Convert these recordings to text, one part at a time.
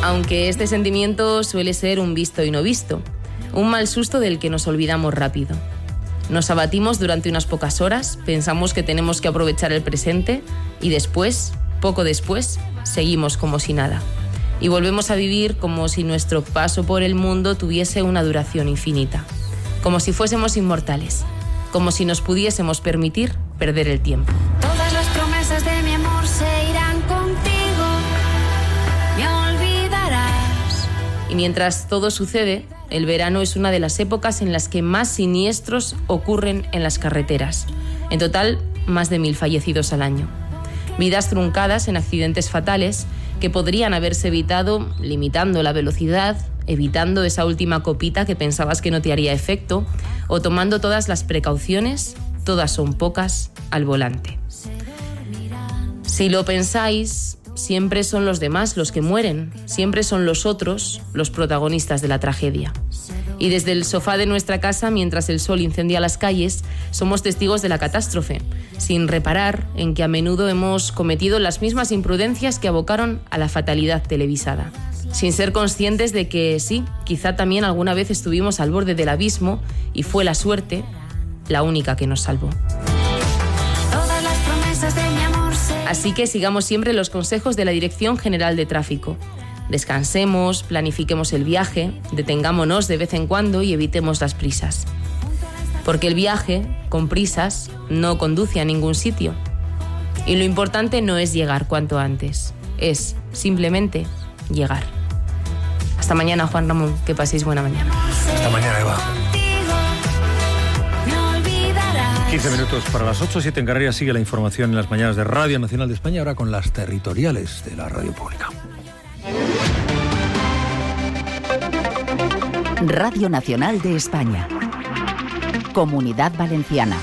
Aunque este sentimiento suele ser un visto y no visto, un mal susto del que nos olvidamos rápido. Nos abatimos durante unas pocas horas, pensamos que tenemos que aprovechar el presente y después, poco después, seguimos como si nada. Y volvemos a vivir como si nuestro paso por el mundo tuviese una duración infinita. Como si fuésemos inmortales. Como si nos pudiésemos permitir perder el tiempo. Todas las promesas de mi amor se irán contigo. Me olvidarás. Y mientras todo sucede, el verano es una de las épocas en las que más siniestros ocurren en las carreteras. En total, más de 1.000 fallecidos al año. Vidas truncadas en accidentes fatales que podrían haberse evitado limitando la velocidad, evitando esa última copita que pensabas que no te haría efecto, o tomando todas las precauciones, todas son pocas, al volante. Si lo pensáis, siempre son los demás los que mueren, siempre son los otros los protagonistas de la tragedia. Y desde el sofá de nuestra casa, mientras el sol incendia las calles, somos testigos de la catástrofe, sin reparar en que a menudo hemos cometido las mismas imprudencias que abocaron a la fatalidad televisada. Sin ser conscientes de que sí, quizá también alguna vez estuvimos al borde del abismo y fue la suerte la única que nos salvó. Todas las promesas de mi amor Así que sigamos siempre los consejos de la Dirección General de Tráfico. Descansemos, planifiquemos el viaje, detengámonos de vez en cuando y evitemos las prisas. Porque el viaje, con prisas, no conduce a ningún sitio. Y lo importante no es llegar cuanto antes, es simplemente llegar. Hasta mañana, Juan Ramón, que paséis buena mañana. Hasta mañana, Eva. 15 minutos para las 8, 7 en Canarias. Sigue la información en las mañanas de Radio Nacional de España, ahora con las territoriales de la radio pública. Radio Nacional de España. Comunidad Valenciana.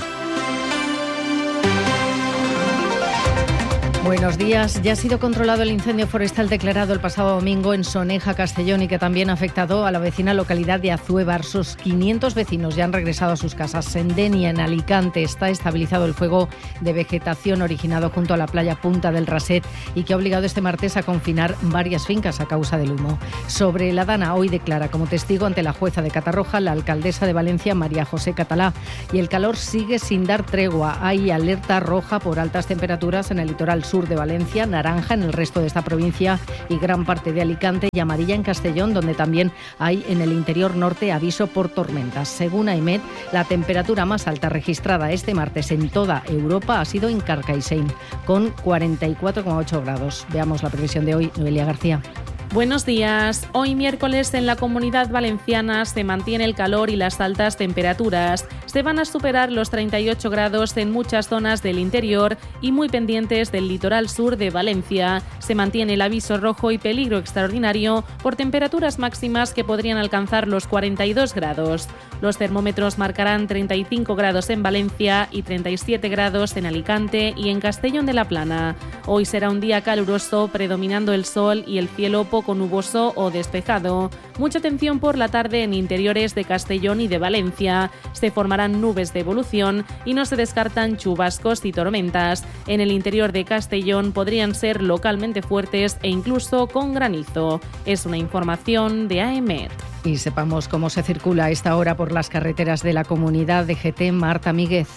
Buenos días. Ya ha sido controlado el incendio forestal declarado el pasado domingo en Soneja, Castellón, y que también ha afectado a la vecina localidad de Azuévar. Sus 500 vecinos ya han regresado a sus casas. En Denia, en Alicante, está estabilizado el fuego de vegetación originado junto a la playa Punta del Raset y que ha obligado este martes a confinar varias fincas a causa del humo. Sobre la Dana, hoy declara como testigo ante la jueza de Catarroja la alcaldesa de Valencia, María José Catalá. Y el calor sigue sin dar tregua. Hay alerta roja por altas temperaturas en el litoral sur de Valencia, naranja en el resto de esta provincia y gran parte de Alicante, y amarilla en Castellón, donde también hay en el interior norte aviso por tormentas. Según AEMET, la temperatura más alta registrada este martes en toda Europa ha sido en Carcaixent, con 44,8 grados. Veamos la previsión de hoy, Noelia García. Buenos días. Hoy miércoles en la Comunidad Valenciana se mantiene el calor y las altas temperaturas. Se van a superar los 38 grados en muchas zonas del interior y muy pendientes del litoral sur de Valencia. Se mantiene el aviso rojo y peligro extraordinario por temperaturas máximas que podrían alcanzar los 42 grados. Los termómetros marcarán 35 grados en Valencia y 37 grados en Alicante y en Castellón de la Plana. Hoy será un día caluroso, predominando el sol y el cielo poco nuboso o despejado. Mucha atención por la tarde en interiores de Castellón y de Valencia. Se formarán nubes de evolución y no se descartan chubascos y tormentas. En el interior de Castellón podrían ser localmente fuertes e incluso con granizo. Es una información de AEMET. Y sepamos cómo se circula a esta hora por las carreteras de la comunidad de GT. Marta Míguez.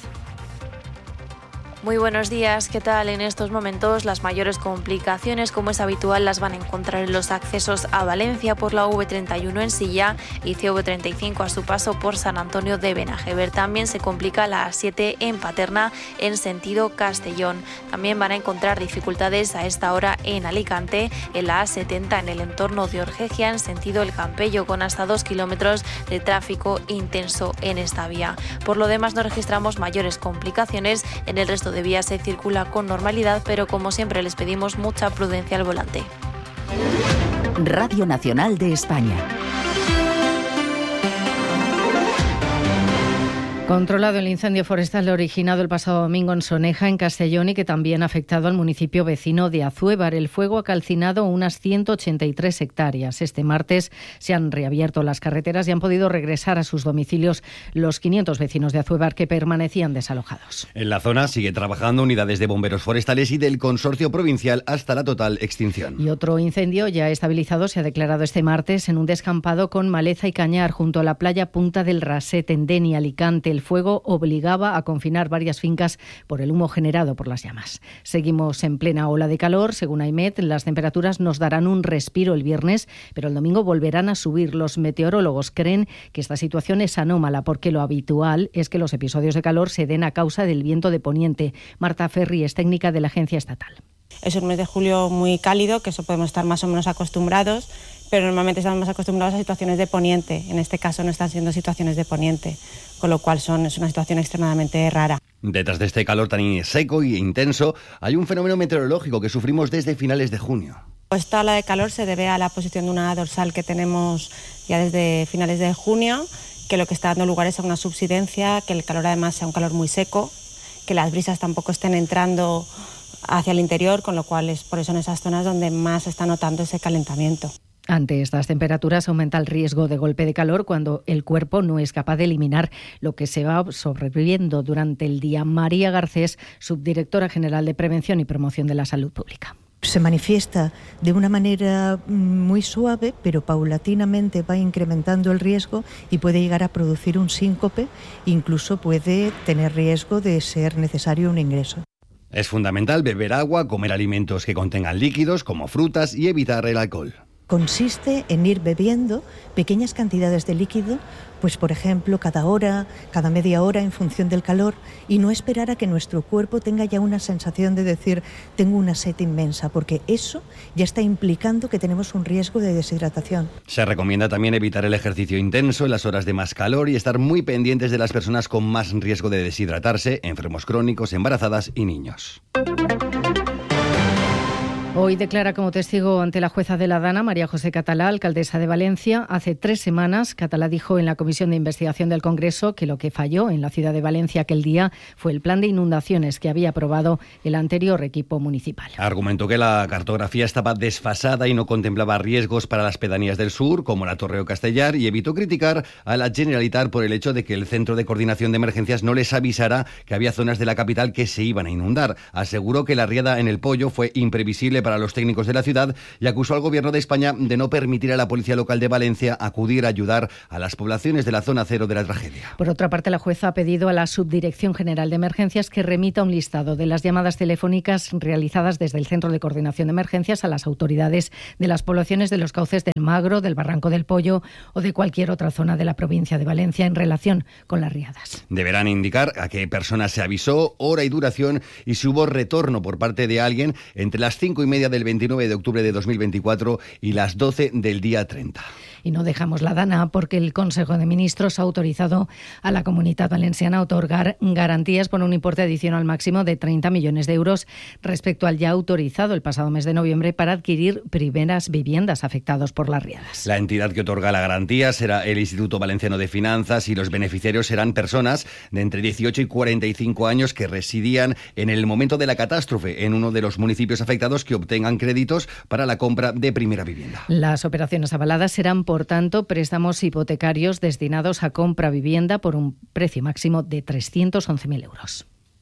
Muy buenos días, ¿qué tal? En estos momentos las mayores complicaciones, como es habitual, las van a encontrar en los accesos a Valencia por la V31 en Silla y CV35 a su paso por San Antonio de Benajever. También se complica la A7 en Paterna en sentido Castellón. También van a encontrar dificultades a esta hora en Alicante, en la A70 en el entorno de Orgegia en sentido El Campello, con hasta 2 kilómetros de tráfico intenso en esta vía. Por lo demás no registramos mayores complicaciones. En el resto de vías se circula con normalidad, pero como siempre les pedimos mucha prudencia al volante. Radio Nacional de España. Controlado el incendio forestal originado el pasado domingo en Soneja, en Castellón, y que también ha afectado al municipio vecino de Azuévar. El fuego ha calcinado unas 183 hectáreas. Este martes se han reabierto las carreteras y han podido regresar a sus domicilios los 500 vecinos de Azuévar que permanecían desalojados. En la zona sigue trabajando unidades de bomberos forestales y del consorcio provincial hasta la total extinción. Y otro incendio ya estabilizado se ha declarado este martes en un descampado con maleza y cañar junto a la playa Punta del Raset, en Denia, Alicante. El fuego obligaba a confinar varias fincas por el humo generado por las llamas. Seguimos en plena ola de calor. Según AEMET, las temperaturas nos darán un respiro el viernes, pero el domingo volverán a subir. Los meteorólogos creen que esta situación es anómala porque lo habitual es que los episodios de calor se den a causa del viento de poniente. Marta Ferri es técnica de la agencia estatal. Es un mes de julio muy cálido, que eso podemos estar más o menos acostumbrados, pero normalmente estamos más acostumbrados a situaciones de poniente. En este caso no están siendo situaciones de poniente, con lo cual es una situación extremadamente rara. Detrás de este calor tan seco y intenso hay un fenómeno meteorológico que sufrimos desde finales de junio. Esta ola de calor se debe a la posición de una dorsal que tenemos ya desde finales de junio, que lo que está dando lugar es a una subsidencia, que el calor además sea un calor muy seco, que las brisas tampoco estén entrando hacia el interior, con lo cual es por eso en esas zonas donde más se está notando ese calentamiento. Ante estas temperaturas aumenta el riesgo de golpe de calor cuando el cuerpo no es capaz de eliminar lo que se va sobreviviendo durante el día. María Garcés, subdirectora general de Prevención y Promoción de la Salud Pública. Se manifiesta de una manera muy suave, pero paulatinamente va incrementando el riesgo y puede llegar a producir un síncope, incluso puede tener riesgo de ser necesario un ingreso. Es fundamental beber agua, comer alimentos que contengan líquidos como frutas y evitar el alcohol. Consiste en ir bebiendo pequeñas cantidades de líquido, pues por ejemplo cada hora, cada media hora en función del calor, y no esperar a que nuestro cuerpo tenga ya una sensación de decir tengo una sed inmensa, porque eso ya está implicando que tenemos un riesgo de deshidratación. Se recomienda también evitar el ejercicio intenso en las horas de más calor y estar muy pendientes de las personas con más riesgo de deshidratarse, enfermos crónicos, embarazadas y niños. Hoy declara como testigo ante la jueza de la Dana, María José Catalá, alcaldesa de Valencia. Hace 3 semanas, Catalá dijo en la Comisión de Investigación del Congreso que lo que falló en la ciudad de Valencia aquel día fue el plan de inundaciones que había aprobado el anterior equipo municipal. Argumentó que la cartografía estaba desfasada y no contemplaba riesgos para las pedanías del sur, como la Torre o Castellar, y evitó criticar a la Generalitat por el hecho de que el Centro de Coordinación de Emergencias no les avisara que había zonas de la capital que se iban a inundar. Aseguró que la riada en el Pollo fue imprevisible para los técnicos de la ciudad y acusó al Gobierno de España de no permitir a la Policía Local de Valencia acudir a ayudar a las poblaciones de la zona cero de la tragedia. Por otra parte, la jueza ha pedido a la Subdirección General de Emergencias que remita un listado de las llamadas telefónicas realizadas desde el Centro de Coordinación de Emergencias a las autoridades de las poblaciones de los cauces del Magro, del Barranco del Pollo o de cualquier otra zona de la provincia de Valencia en relación con las riadas. Deberán indicar a qué persona se avisó, hora y duración y si hubo retorno por parte de alguien entre las 5:30 del 29 de octubre de 2024 y las 12 del día 30. Y no dejamos la Dana porque el Consejo de Ministros ha autorizado a la Comunitat Valenciana a otorgar garantías por un importe adicional máximo de 30 millones de euros respecto al ya autorizado el pasado mes de noviembre para adquirir primeras viviendas afectados por las riadas. La entidad que otorga la garantía será el Instituto Valenciano de Finanzas y los beneficiarios serán personas de entre 18 y 45 años que residían en el momento de la catástrofe en uno de los municipios afectados que obtengan créditos para la compra de primera vivienda. Las operaciones avaladas serán, por tanto, préstamos hipotecarios destinados a compra vivienda por un precio máximo de 311.000 euros.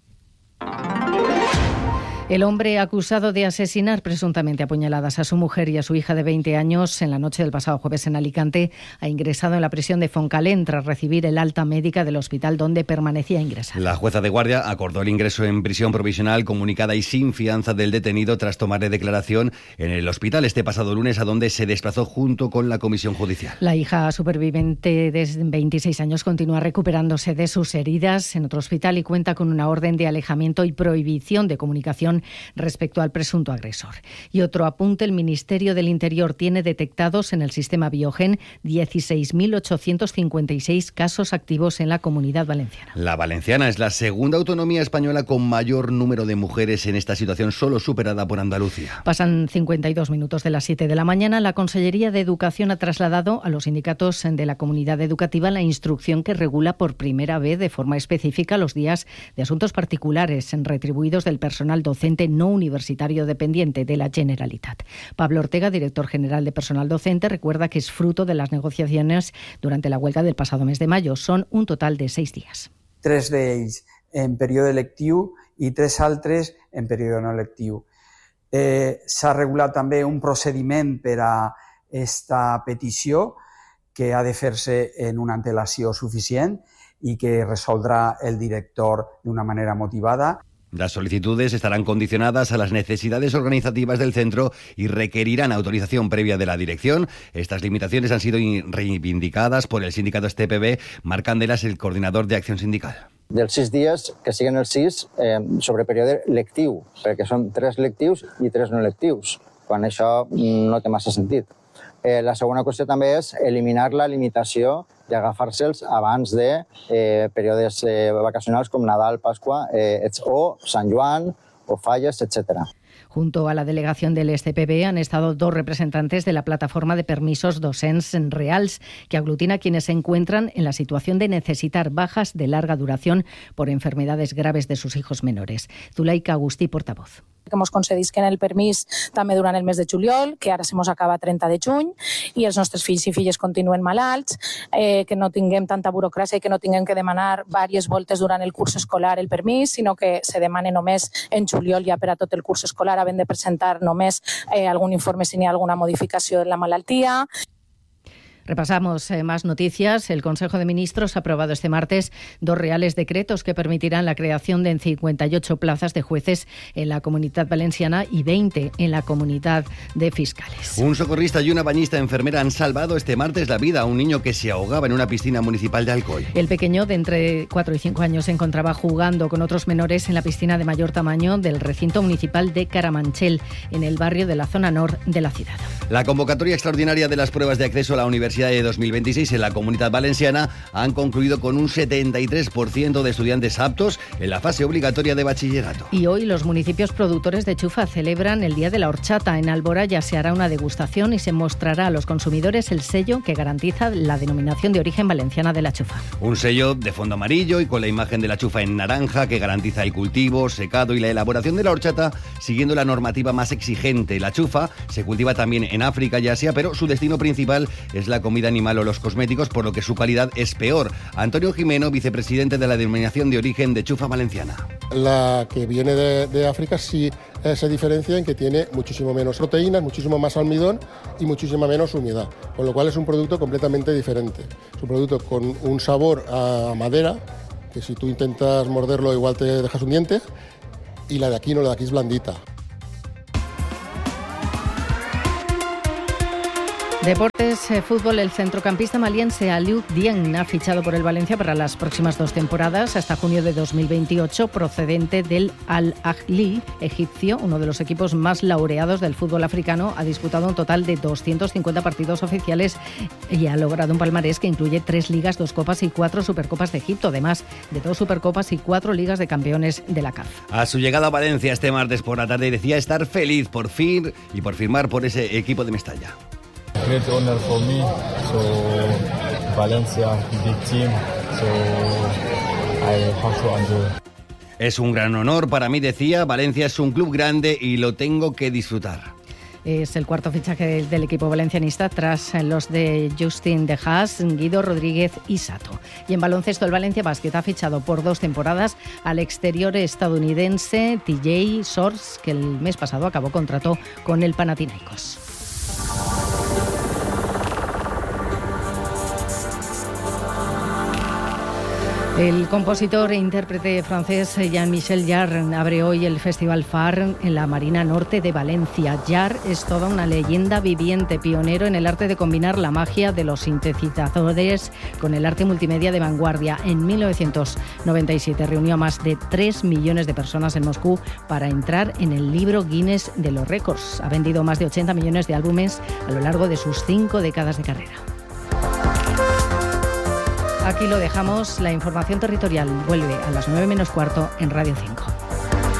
El hombre acusado de asesinar presuntamente a puñaladas a su mujer y a su hija de 20 años en la noche del pasado jueves en Alicante ha ingresado en la prisión de Foncalén tras recibir el alta médica del hospital donde permanecía ingresado. La jueza de guardia acordó el ingreso en prisión provisional comunicada y sin fianza del detenido tras tomarle declaración en el hospital este pasado lunes, a donde se desplazó junto con la comisión judicial. La hija superviviente de 26 años continúa recuperándose de sus heridas en otro hospital y cuenta con una orden de alejamiento y prohibición de comunicación investigación respecto al presunto agresor. Y otro apunte, el Ministerio del Interior tiene detectados en el sistema Biogen 16.856 casos activos en la Comunidad Valenciana. La valenciana es la segunda autonomía española con mayor número de mujeres en esta situación, solo superada por Andalucía. Pasan 52 minutos de las 7 de la mañana. La Consellería de Educación ha trasladado a los sindicatos de la comunidad educativa la instrucción que regula por primera vez de forma específica los días de asuntos particulares retribuidos del personal docente no universitario dependiente de la Generalitat. Pablo Ortega, director general de personal docente, recuerda que es fruto de las negociaciones durante la huelga del pasado mes de mayo. Son un total de 6 días. 3 d'ells en període lectiu i 3 altres en període no lectiu. S'ha regulat també un procediment per a esta petició que ha de fer-se en una antelació suficient y que resoldrá el director de una manera motivada. Las solicitudes estarán condicionadas a las necesidades organizativas del centro y requerirán autorización previa de la dirección. Estas limitaciones han sido reivindicadas por el sindicato STPB. Marc Candelas, el coordinador de Acción Sindical. Dels 6 dies, que siguin els 6 sobre període lectiu, perquè són 3 lectius i 3 no lectius, quan això no té massa sentit. La segona qüestió també és eliminar la limitació d'agafar-se'ls abans de períodes vacacionals com Nadal, Pasqua o Sant Joan o Falles, etc. Junto a la delegación del STPB han estado 2 representantes de la plataforma de permisos docents reals, que aglutina a quienes se encuentran en la situación de necesitar bajas de larga duración por enfermedades graves de sus hijos menores. Zulaika Agustí, portavoz. Que mos concedisquen el permís també durant el mes de juliol, que ara se mos acaba 30 de juny, i els nostres fills i filles continuen malalts, que no tinguem tanta burocràcia i que no tinguem que demanar diverses voltes durant el curs escolar el permís, sinó que se demane només en juliol ja per a tot el curs escolar, havent de presentar només algun informe si hi ha alguna modificació en la malaltia. Repasamos más noticias. El Consejo de Ministros ha aprobado este martes 2 reales decretos que permitirán la creación de 58 plazas de jueces en la Comunidad Valenciana y 20 en la Comunidad de Fiscales. Un socorrista y una bañista enfermera han salvado este martes la vida a un niño que se ahogaba en una piscina municipal de Alcoy. El pequeño, de entre 4 y 5 años, se encontraba jugando con otros menores en la piscina de mayor tamaño del recinto municipal de Caramanchel, en el barrio de la zona norte de la ciudad. La convocatoria extraordinaria de las pruebas de acceso a la Universidad de 2026 en la Comunidad Valenciana han concluido con un 73% de estudiantes aptos en la fase obligatoria de bachillerato. Y hoy los municipios productores de chufa celebran el Día de la Horchata. En Albora ya se hará una degustación y se mostrará a los consumidores el sello que garantiza la denominación de origen valenciana de la chufa. Un sello de fondo amarillo y con la imagen de la chufa en naranja que garantiza el cultivo, secado y la elaboración de la horchata siguiendo la normativa más exigente. La chufa se cultiva también en África y Asia, pero su destino principal es la comida animal o los cosméticos, por lo que su calidad es peor. Antonio Jimeno, vicepresidente de la denominación de origen de chufa valenciana. La que viene de África sí se diferencia en que tiene muchísimo menos proteínas, muchísimo más almidón y muchísima menos humedad, con lo cual es un producto completamente diferente. Es un producto con un sabor a madera, que si tú intentas morderlo igual te dejas un diente, y la de aquí no, la de aquí es blandita. Deportes, fútbol. El centrocampista maliense Aliou Dieng ha fichado por el Valencia para las próximas 2 temporadas, hasta junio de 2028, procedente del Al-Ahly egipcio, uno de los equipos más laureados del fútbol africano. Ha disputado un total de 250 partidos oficiales y ha logrado un palmarés que incluye 3 ligas, 2 copas y 4 supercopas de Egipto, además de 2 supercopas y 4 ligas de campeones de la CAF. A su llegada a Valencia este martes por la tarde decía estar feliz por fin y por firmar por ese equipo de Mestalla. Great honor for me, so Valencia, big team, so I have to enjoy. Es un gran honor para mí, decía. Valencia es un club grande y lo tengo que disfrutar. Es el 4º fichaje del equipo valencianista tras los de Justin De Haas, Guido Rodríguez y Sato. Y en baloncesto, el Valencia Basket ha fichado por 2 temporadas al exterior estadounidense TJ Shorts, que el mes pasado acabó contrato con el Panathinaikos. El compositor e intérprete francés Jean-Michel Jarre abre hoy el Festival Far en la Marina Norte de Valencia. Jarre es toda una leyenda viviente, pionero en el arte de combinar la magia de los sintetizadores con el arte multimedia de vanguardia. En 1997 reunió a más de 3 millones de personas en Moscú para entrar en el libro Guinness de los récords. Ha vendido más de 80 millones de álbumes a lo largo de sus 5 décadas de carrera. Aquí lo dejamos. La información territorial vuelve a las 9 menos cuarto en Radio 5.